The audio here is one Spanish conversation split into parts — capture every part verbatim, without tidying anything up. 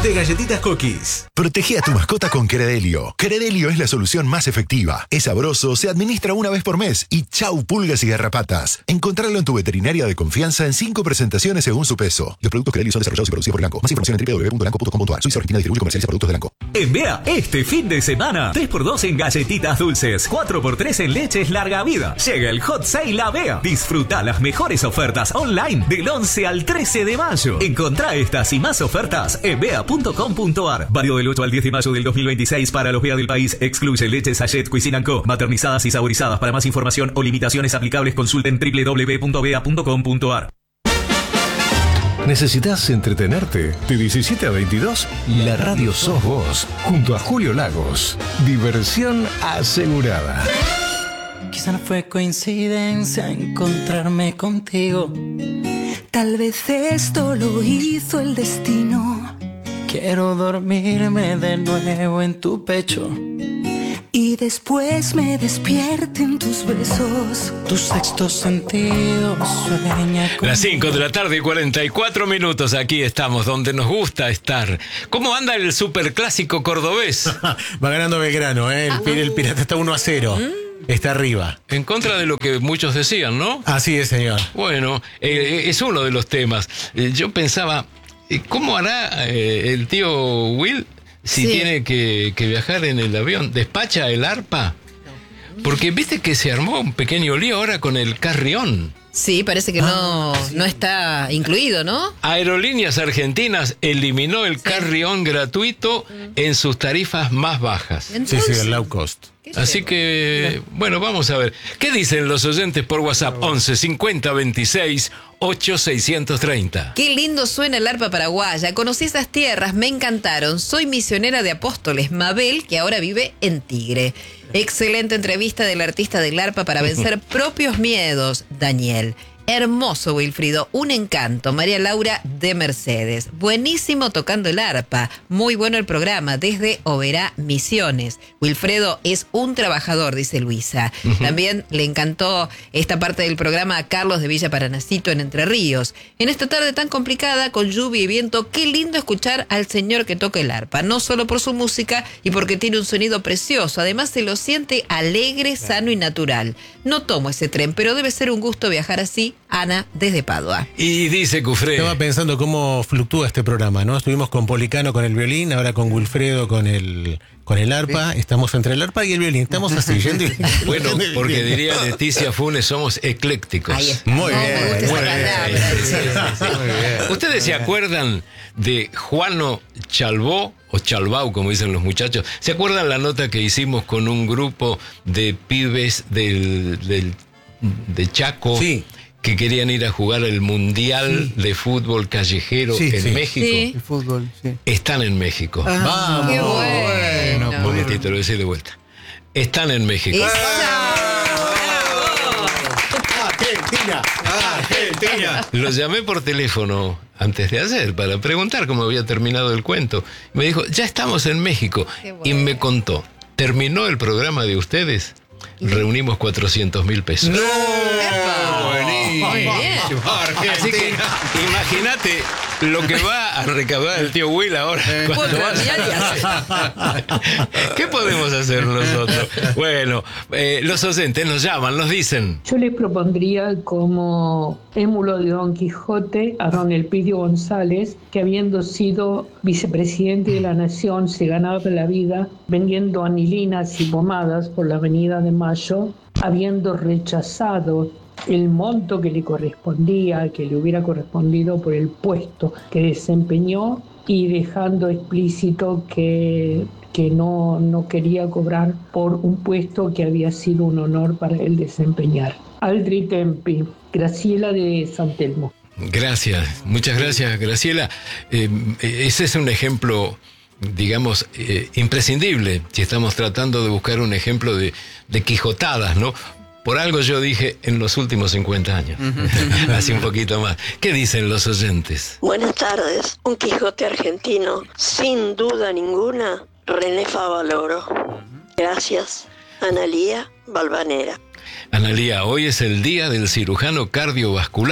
de Galletitas Cookies. Protege a tu mascota con Credelio. Credelio es la solución más efectiva. Es sabroso, se administra una vez por mes y chau pulgas y garrapatas. Encontrarlo en tu veterinaria de confianza en cinco presentaciones según su peso. Los productos Credelio son desarrollados y producidos por Elanco. Más información en doble u doble u doble u punto elanco punto com punto a r. Suiza Argentina distribuye y comercializa productos de Elanco. En Bea, este fin de semana, tres por dos en galletitas dulces, cuatro por tres en leches larga vida. Llega el Hot Sale a Bea. Disfruta las mejores ofertas online del once al trece de mayo. Encontrá estas y más ofertas en bea punto com punto a r. Válido del ocho al diez de mayo del dos mil veintiséis para los Bea del país. Excluye leches Sachet Cuisine and Co. Maternizadas y saborizadas. Para más información o limitaciones aplicables, consulten doble u doble u doble u punto bea punto com punto a r. ¿Necesitas entretenerte? De diecisiete a veintidós, la radio sos vos, junto a Julio Lagos. Diversión asegurada. Quizá no fue coincidencia encontrarme contigo. Tal vez esto lo hizo el destino. Quiero dormirme de nuevo en tu pecho y después me despierten tus besos. Tu sexto sentido sueña con... Las cinco de la tarde y cuarenta y cuatro minutos. Aquí estamos, donde nos gusta estar. ¿Cómo anda el superclásico cordobés? Va ganando Belgrano, ¿eh? El, el Pirata está uno a cero. Está arriba. En contra de lo que muchos decían, ¿no? Así es, señor. Bueno, eh, es uno de los temas. Eh, yo pensaba, ¿cómo hará eh, el tío Will si sí. tiene que, que viajar en el avión? ¿Despacha el arpa? Porque viste que se armó un pequeño lío ahora con el Carrión. Sí, parece que no, ah, sí. no está incluido, ¿no? Aerolíneas Argentinas eliminó el sí. Carrión gratuito en sus tarifas más bajas. Entonces, sí, sí, el low cost. Así que, bueno, vamos a ver. ¿Qué dicen los oyentes por WhatsApp? once cincuenta veintiséis ocho seiscientos treinta. Qué lindo suena el arpa paraguaya. Conocí esas tierras, me encantaron. Soy misionera de Apóstoles, Mabel, que ahora vive en Tigre. Excelente entrevista del artista del arpa para vencer propios miedos, Daniel. Hermoso, Wilfrido, un encanto. María Laura de Mercedes. Buenísimo tocando el arpa. Muy bueno el programa desde Oberá, Misiones. Wilfredo es un trabajador, dice Luisa. Uh-huh. También le encantó esta parte del programa a Carlos de Villa Paranacito en Entre Ríos. En esta tarde tan complicada, con lluvia y viento, qué lindo escuchar al señor que toca el arpa. No solo por su música y porque tiene un sonido precioso. Además se lo siente alegre, sano y natural. No tomo ese tren, pero debe ser un gusto viajar así. Ana, desde Padua. Y dice Cufré. Estaba pensando cómo fluctúa este programa, ¿no? Estuvimos con Policano con el violín, ahora con Wilfredo con el con el arpa. Sí. Estamos entre el arpa y el violín. Estamos así, yendo y... Bueno, porque diría Leticia Funes, somos eclécticos. Ahí está. Muy, no, bien, muy, bien. Sí, sí, sí, muy bien. ¿Ustedes se acuerdan de Juano Chalbó? O Chalbau, como dicen los muchachos. ¿Se acuerdan la nota que hicimos con un grupo de pibes del, del de Chaco? Sí. Que querían ir a jugar el Mundial sí. de Fútbol Callejero sí, en sí. México. Sí. El fútbol, sí. Están en México. Ah, Vamos. Qué bueno. Un momentito, lo voy a decir de vuelta. Están en México. Argentina, Argentina. Los llamé por teléfono antes de ayer para preguntar cómo había terminado el cuento. Me dijo, ya estamos en México. Bueno. Y me contó, ¿terminó el programa de ustedes? Reunimos cuatrocientos mil pesos. ¡No! Buenísimo. Muy bien. Así que imagínate lo que va a recaudar el tío Will ahora. Cuando va. ¿Qué podemos hacer nosotros? Bueno, eh, los oyentes nos llaman, nos dicen. Yo le propondría como émulo de Don Quijote a don Elpidio González, que habiendo sido vicepresidente de la Nación se ganaba la vida vendiendo anilinas y pomadas por la Avenida de Mayo, habiendo rechazado el monto que le correspondía, que le hubiera correspondido por el puesto que desempeñó, y dejando explícito que, que no, no quería cobrar por un puesto que había sido un honor para él desempeñar. Aldri Tempi, Graciela de San Telmo. Gracias, muchas gracias, Graciela. Eh, ese es un ejemplo, digamos, eh, imprescindible, si estamos tratando de buscar un ejemplo de, de quijotadas, ¿no? Por algo yo dije en los últimos cincuenta años, hace un poquito más. ¿Qué dicen los oyentes? Buenas tardes. Un Quijote argentino, sin duda ninguna, René Favaloro. Gracias, Analía Balvanera. Analía, hoy es el día del cirujano cardiovascular.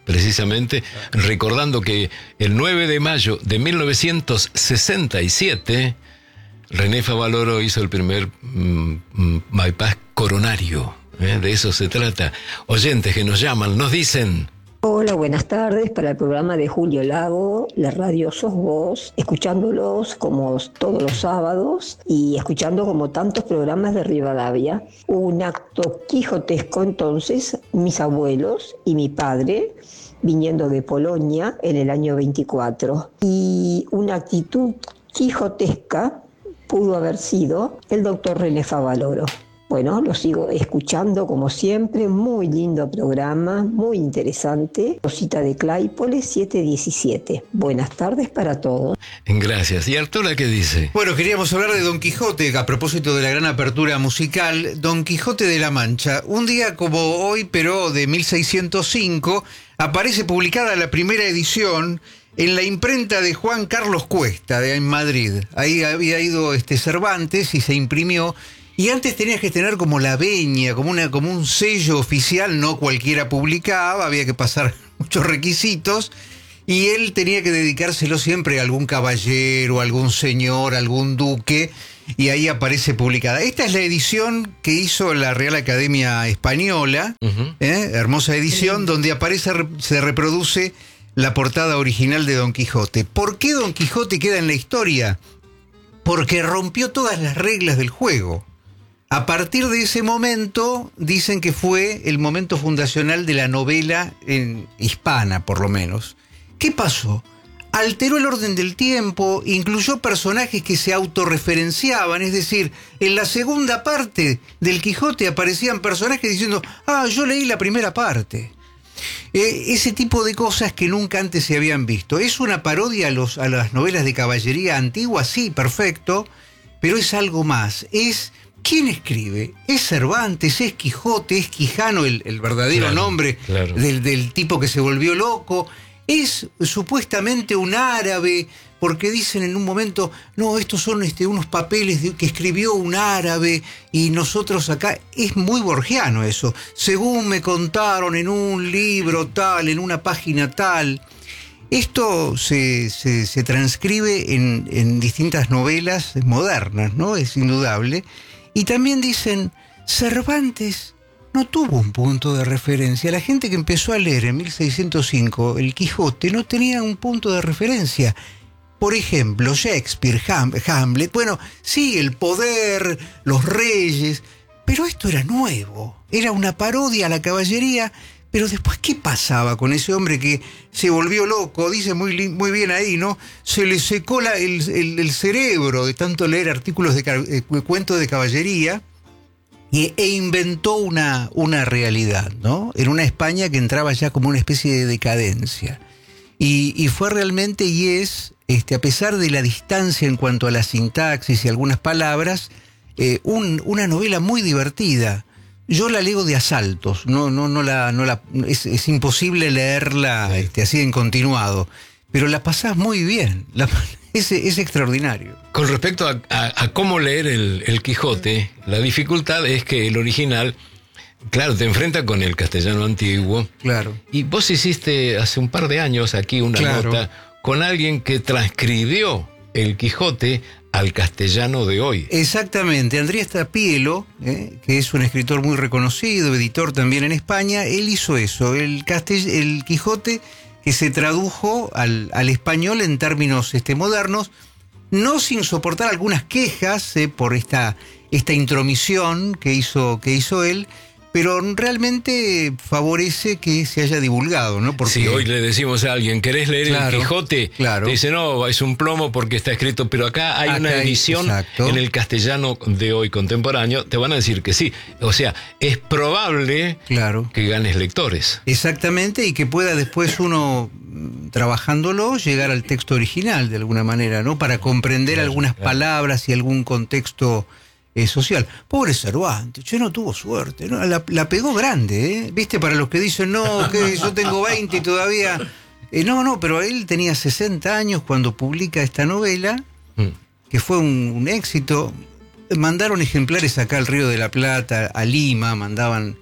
precisamente, recordando que el nueve de mayo de mil novecientos sesenta y siete, René Favaloro hizo el primer mm, mm, bypass coronario. ¿eh? De eso se trata. Oyentes que nos llaman, nos dicen... Hola, buenas tardes para el programa de Julio Lago, la radio Sos Vos, escuchándolos como todos los sábados y escuchando como tantos programas de Rivadavia. Un acto quijotesco entonces, mis abuelos y mi padre, viniendo de Polonia en el año veinticuatro. Y una actitud quijotesca pudo haber sido el doctor René Favaloro. Bueno, lo sigo escuchando como siempre, muy lindo programa, muy interesante. Rosita de Claypole, siete diecisiete. Buenas tardes para todos. Gracias. ¿Y Arturo qué dice? Bueno, queríamos hablar de Don Quijote, a propósito de la gran apertura musical. Don Quijote de la Mancha, un día como hoy, pero de mil seiscientos cinco, aparece publicada la primera edición en la imprenta de Juan Carlos Cuesta, de en Madrid. Ahí había ido este Cervantes y se imprimió. Y antes tenías que tener como la veña, como, una, como un sello oficial, no cualquiera publicaba, había que pasar muchos requisitos, y él tenía que dedicárselo siempre a algún caballero, a algún señor, a algún duque, y ahí aparece publicada. Esta es la edición que hizo la Real Academia Española, uh-huh. ¿eh? Hermosa edición, donde aparece, se reproduce la portada original de Don Quijote. ¿Por qué Don Quijote queda en la historia? Porque rompió todas las reglas del juego. A partir de ese momento, dicen que fue el momento fundacional de la novela en hispana, por lo menos. ¿Qué pasó? Alteró el orden del tiempo, incluyó personajes que se autorreferenciaban, es decir, en la segunda parte del Quijote aparecían personajes diciendo, ah, yo leí la primera parte. Eh, ese tipo de cosas que nunca antes se habían visto. ¿Es una parodia a, los, a las novelas de caballería antiguas? Sí, perfecto, pero es algo más. Es... ¿Quién escribe? ¿Es Cervantes? ¿Es Quijote? ¿Es Quijano el, el verdadero claro, nombre claro. Del, del tipo que se volvió loco? ¿Es supuestamente un árabe? Porque dicen en un momento, no, estos son este, unos papeles de, que escribió un árabe y nosotros acá... Es muy borgiano eso. Según me contaron en un libro tal, en una página tal... Esto se, se, se transcribe en, en distintas novelas modernas, ¿no? Es indudable. Y también dicen, Cervantes no tuvo un punto de referencia. La gente que empezó a leer en mil seiscientos cinco el Quijote no tenía un punto de referencia. Por ejemplo, Shakespeare, Ham, Hamlet, bueno, sí, el poder, los reyes, pero esto era nuevo. Era una parodia a la caballería. Pero después, ¿qué pasaba con ese hombre que se volvió loco? Dice muy, muy bien ahí, ¿no? Se le secó la, el, el, el cerebro de tanto leer artículos de eh, cuentos de caballería y, e inventó una, una realidad, ¿no? En una España que entraba ya como una especie de decadencia. Y, y fue realmente, y es, este, a pesar de la distancia en cuanto a la sintaxis y algunas palabras, eh, un, una novela muy divertida. Yo la leo de asaltos, no, no, no la, no la, es, es imposible leerla sí. este, así en continuado, pero la pasás muy bien, la, es, es extraordinario. Con respecto a, a, a cómo leer el, el Quijote, la dificultad es que el original, claro, te enfrenta con el castellano antiguo. Claro. Y vos hiciste hace un par de años aquí una claro. nota con alguien que transcribió el Quijote al castellano de hoy. Exactamente, Andrés Tapielo, eh, que es un escritor muy reconocido, editor también en España, él hizo eso, el, castell- el Quijote que se tradujo al, al español en términos este, modernos, no sin soportar algunas quejas eh, por esta, esta intromisión que hizo, que hizo él, pero realmente favorece que se haya divulgado, ¿no? Porque si hoy le decimos a alguien, ¿querés leer claro, el Quijote? Claro. Te dice, no, es un plomo porque está escrito, pero acá hay acá una edición hay, en el castellano de hoy contemporáneo, te van a decir que sí. O sea, es probable claro. que ganes lectores. Exactamente, y que pueda después uno, trabajándolo, llegar al texto original de alguna manera, ¿no? Para comprender claro, algunas claro. palabras y algún contexto Eh, social. Pobre Cervantes, yo no tuvo suerte, ¿no? La, la pegó grande, ¿eh? ¿Viste? Para los que dicen, no, que yo tengo veinte y todavía... Eh, no, no, pero él tenía sesenta años cuando publica esta novela, mm. que fue un, un éxito. Mandaron ejemplares acá al Río de la Plata, a Lima, mandaban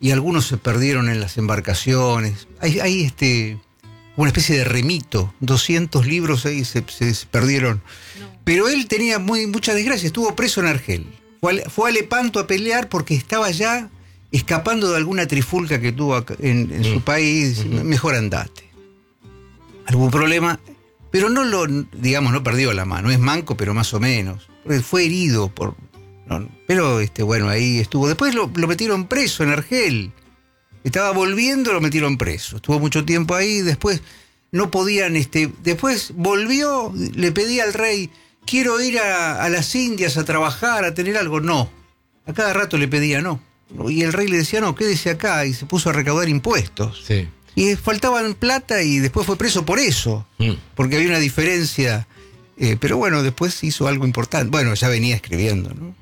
y algunos se perdieron en las embarcaciones. Hay, hay este, una especie de remito, doscientos libros ahí se, se, se perdieron. No. Pero él tenía muy, mucha desgracia, estuvo preso en Argel. Fue a, fue a Lepanto a pelear porque estaba ya escapando de alguna trifulca que tuvo en, en mm. su país. Mm-hmm. Mejor andate. Algún problema, pero no lo, digamos, no perdió la mano. Es manco, pero más o menos. Fue herido por... No, pero este, bueno, ahí estuvo. Después lo, lo metieron preso en Argel. Estaba volviendo, lo metieron preso. Estuvo mucho tiempo ahí. Después no podían, este, después volvió, le pedía al rey, quiero ir a, a las Indias a trabajar, a tener algo. No. A cada rato le pedía no. Y el rey le decía no, quédese acá. Y se puso a recaudar impuestos. Sí. Y faltaban plata y después fue preso por eso. Mm. Porque había una diferencia. Eh, pero bueno, después hizo algo importante. Bueno, ya venía escribiendo, ¿no?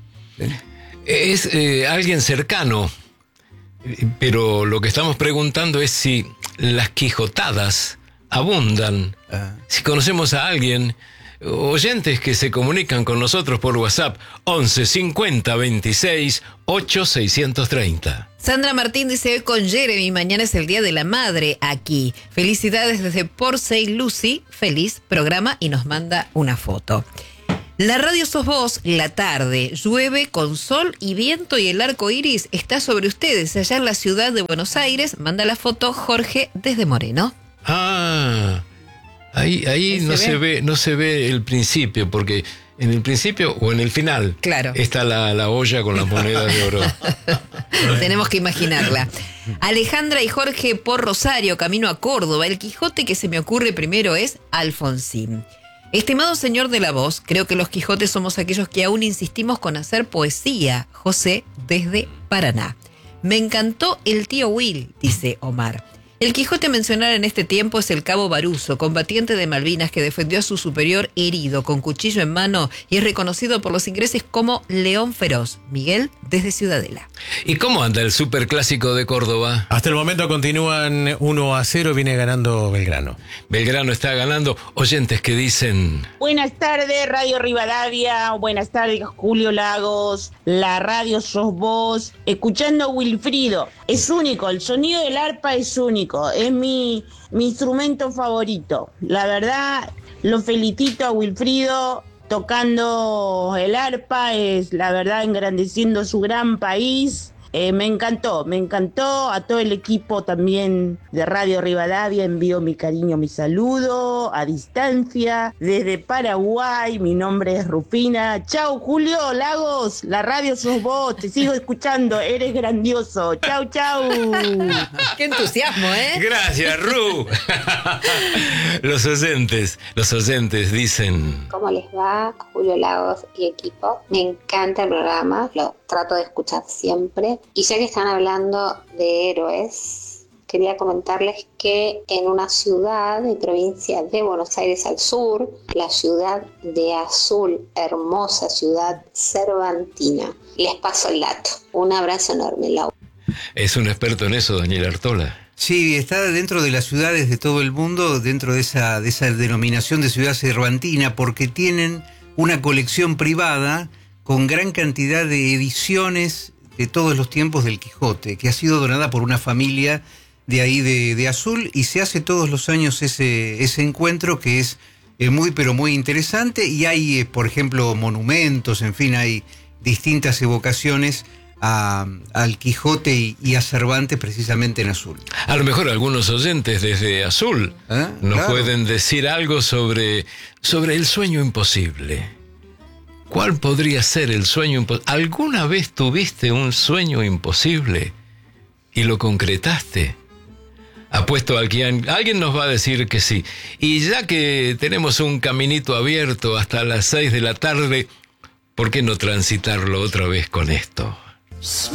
Es eh, alguien cercano, pero lo que estamos preguntando es si las quijotadas abundan. Ah. Si conocemos a alguien, oyentes que se comunican con nosotros por WhatsApp, once cincuenta veintiséis ocho seiscientos treinta. Sandra Martín dice, hoy con Jeremy, mañana es el Día de la Madre aquí. Felicidades desde Port Saint Lucie, feliz programa, y nos manda una foto. La radio sos vos, la tarde, llueve con sol y viento y el arco iris está sobre ustedes, allá en la ciudad de Buenos Aires. Manda la foto Jorge desde Moreno. Ah, ahí, ahí no se ve, no se ve el principio, porque en el principio o en el final claro. está la, la olla con las monedas de oro. Tenemos que imaginarla. Alejandra y Jorge por Rosario, camino a Córdoba. El Quijote que se me ocurre primero es Alfonsín. Estimado señor de la voz, creo que los Quijotes somos aquellos que aún insistimos con hacer poesía. José, desde Paraná. Me encantó el tío Will, dice Omar. El Quijote a mencionar en este tiempo es el cabo Baruzo, combatiente de Malvinas que defendió a su superior herido con cuchillo en mano y es reconocido por los ingleses como León Feroz. Miguel, desde Ciudadela. ¿Y cómo anda el superclásico de Córdoba? Hasta el momento continúan uno a cero, viene ganando Belgrano. Belgrano está ganando. Oyentes que dicen... Buenas tardes, Radio Rivadavia. Buenas tardes, Julio Lagos. La radio sos vos. Escuchando a Wilfrido. Es único, el sonido del arpa es único. Es mi, mi instrumento favorito. La verdad, lo felicito a Wilfrido tocando el arpa, es la verdad engrandeciendo su gran país. Eh, me encantó, me encantó. A todo el equipo también de Radio Rivadavia envío mi cariño, mi saludo a distancia desde Paraguay. Mi nombre es Rufina. Chau, Julio Lagos, la radio sos vos, te sigo escuchando, eres grandioso. Chau, chau. Qué entusiasmo, ¿eh? Gracias, Ru. Los oyentes, los oyentes dicen... ¿Cómo les va, Julio Lagos y equipo? Me encanta el programa, lo trato de escuchar siempre. Y ya que están hablando de héroes, quería comentarles que en una ciudad de provincia de Buenos Aires al sur, la ciudad de Azul, hermosa ciudad cervantina. Les paso el dato. Un abrazo enorme, Lau. Es un experto en eso, Daniel Artola. Sí, está dentro de las ciudades de todo el mundo, dentro de esa, de esa denominación de ciudad cervantina, porque tienen una colección privada con gran cantidad de ediciones de todos los tiempos del Quijote, que ha sido donada por una familia de ahí de, de Azul, y se hace todos los años ese, ese encuentro que es eh, muy pero muy interesante, y hay, eh, por ejemplo, monumentos, en fin, hay distintas evocaciones a, al Quijote y, y a Cervantes precisamente en Azul. A lo mejor algunos oyentes desde Azul ¿Eh? nos claro. pueden decir algo sobre, sobre el sueño imposible. ¿Cuál podría ser el sueño imposible? ¿Alguna vez tuviste un sueño imposible y lo concretaste? Apuesto a que alguien nos va a decir que sí. Y ya que tenemos un caminito abierto hasta las seis de la tarde, ¿por qué no transitarlo otra vez con esto?